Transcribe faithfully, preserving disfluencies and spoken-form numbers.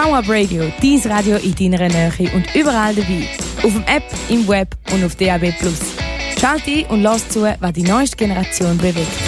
VoiceUp Radio, dein Radio in deiner Nähe und überall dabei. Auf dem App, im Web und auf D A B plus. Schalt ein und lass zu, was die neueste Generation bewegt.